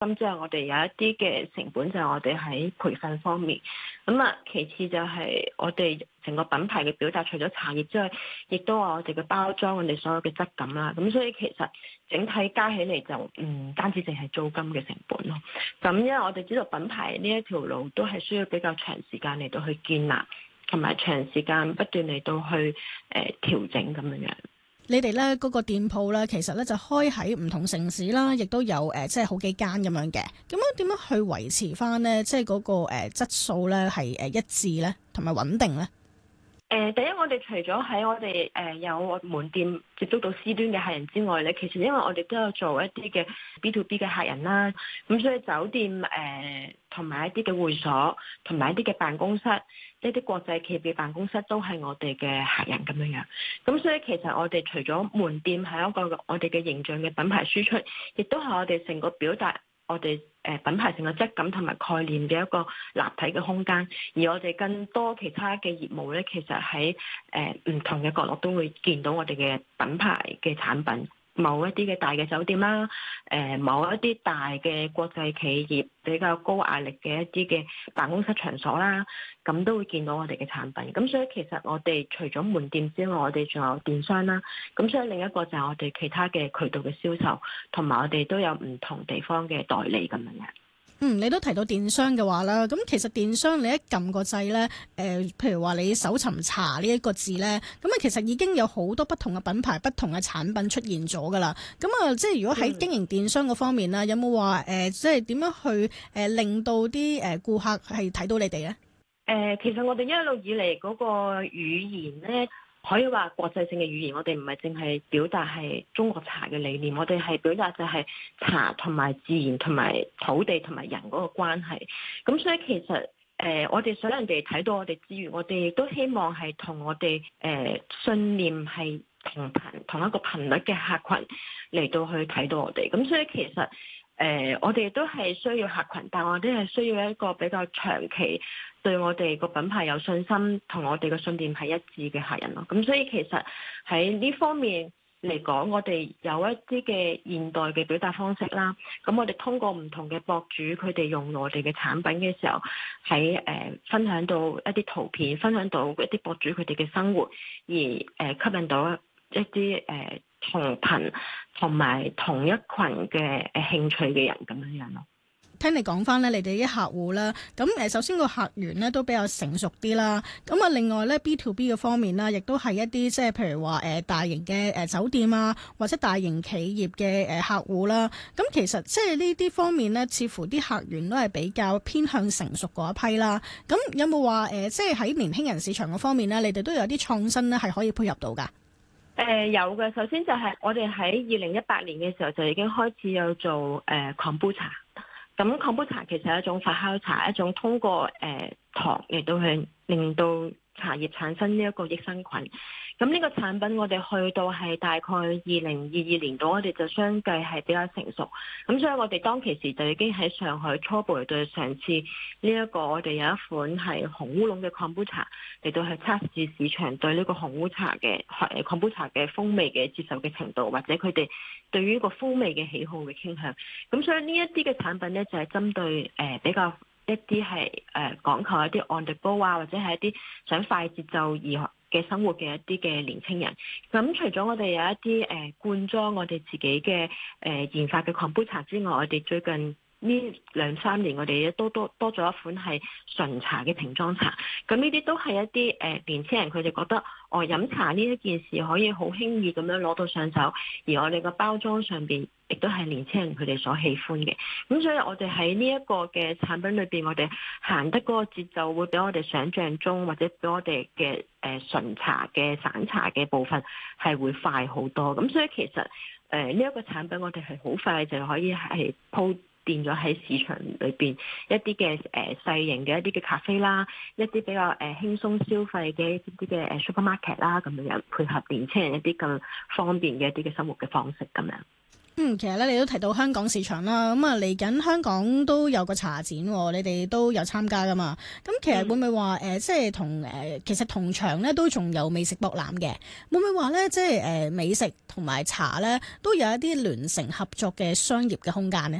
咁之後我哋有一啲嘅成本就係我哋喺培訓方面，其次就係我哋成個品牌嘅表達，除咗茶葉之外，亦都話我哋嘅包裝，我哋所有嘅質感啦。咁所以其實整體加起嚟就唔單止淨係租金嘅成本咯。咁因為我哋知道品牌呢一條路都係需要比較長時間嚟到去建立，同埋長時間不斷嚟到去調整咁樣。 你哋咧嗰個店鋪咧，其實咧就開喺唔同城市啦，亦都有即係好幾間咁樣嘅。咁樣點樣去維持翻咧，即係嗰個質素咧係一致咧，同埋穩定咧？ 第一，我哋除咗喺我哋有門店接觸到 C 端嘅客人之外咧，其實因為我哋都有做一啲嘅 B to B 嘅客人啦，咁所以酒店同埋一啲嘅會所，同埋一啲嘅辦公室，一啲國際企業嘅辦公室都係我哋嘅客人咁樣樣。咁所以其實我哋除咗門店係一個我哋嘅形象嘅品牌輸出，亦都係我哋成個表達我哋品牌成個質感同埋概念嘅一個立體嘅空間，而我哋更多其他嘅業務咧，其實喺唔同嘅角落都會見到我哋嘅品牌嘅產品。某一啲嘅大嘅酒店啦，某一啲大嘅國際企業比較高壓力嘅一啲嘅辦公室場所啦，咁都會見到我哋嘅產品。咁所以其實我哋除咗門店之外，我哋仲有電商啦。咁所以另一個就係我哋其他嘅渠道嘅銷售，同埋我哋都有唔同地方嘅代理咁樣嘅。 你都提到電商嘅話啦，咁其實電商你一撳個掣咧，譬如話你搜尋茶呢一個字咧，咁其實已經有好多不同嘅品牌、不同嘅產品出現咗噶啦。咁即係如果喺經營電商嗰方面啦，有冇話即係點樣去令到啲顧客係睇到你哋咧？ 其實我哋一路以嚟嗰個語言咧，可以話國際性嘅語言，我哋唔係淨係表達係中國茶嘅理念，我哋係表達就係茶同埋自然同埋土地同埋人嗰個關係。咁所以其實我哋想人哋睇到我哋之餘，我哋亦都希望係同我哋信念係同一個頻率嘅客群嚟到去睇到我哋。咁所以其實我哋都係需要客群，但我哋係需要一個比較長期對我哋個品牌有信心，同我哋個信念係一致嘅客人咯。咁所以其實喺呢方面嚟講，我哋有一啲嘅現代嘅表達方式啦。咁我哋通過唔同嘅博主，佢哋用我哋嘅產品嘅時候，喺分享到一啲圖片，分享到一啲博主佢哋嘅生活，而吸引到一啲同頻同埋同一群嘅興趣嘅人咁樣樣咯。 聽你講翻咧，你哋啲客戶啦，咁首先個客源咧都比較成熟啲啦。咁另外咧 B to B 嘅方面啦，亦都係一啲即係譬如話大型嘅酒店啊，或者大型企業嘅客戶啦。咁其實即係呢啲方面咧，似乎啲客源都係比較偏向成熟嗰一批啦。咁有冇話即係喺年輕人市場嗰方面咧，你哋都有啲創新咧係可以配合到㗎？ 有嘅。首先就係我哋喺2018年嘅時候就已經開始有做Kombucha茶。咁Kombucha茶其實係一種發酵茶，一種通過糖嚟到去令到茶葉產生呢一個益生菌。咁呢個產品我哋去到係大概2022年度，我哋就相繼係比較成熟。咁所以我哋當其時就已經喺上海初步嚟到嘗試呢一個，我哋有一款係紅烏龍嘅Kombucha茶嚟到去測試市場對呢個紅烏茶嘅Kombucha茶嘅風味嘅接受嘅程度，或者佢哋對於呢個風味嘅喜好嘅傾向。咁所以呢一啲嘅產品呢，就係針對比較一啲係講求一啲 on the go 啊，或者係一啲想快節奏而嘅生活嘅一啲嘅年輕人。咁除咗我哋有一啲罐裝我哋自己嘅研發嘅Kombucha茶之外，我哋最近呢2-3年我哋都多咗一款係純茶嘅瓶裝茶。咁呢啲都係一啲年輕人佢哋覺得飲茶呢一件事可以好輕易咁樣攞到上手，而我哋個包裝上邊亦都係年輕人佢哋所喜歡嘅。咁所以我哋喺呢一個嘅產品裏邊，我哋行得嗰個節奏會比我哋想象中，或者比我哋嘅純茶嘅散茶嘅部分係會快好多。咁所以其實呢一個產品我哋係好快就可以係鋪墊咗喺市場裏邊一啲嘅細型嘅一啲嘅咖啡啦，一啲比較輕鬆消費嘅一啲嘅supermarket 啦，咁樣配合年輕人一啲更方便嘅一啲嘅生活嘅方式咁樣。 其實咧你都提到香港市場啦，咁嚟緊香港都有個茶展，你哋都有參加噶嘛？咁其實會唔會話即係其實同場咧都仲有美食博覽嘅，會唔會話咧即係美食同埋茶咧都有一啲聯乘合作嘅商業嘅空間呢？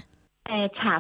茶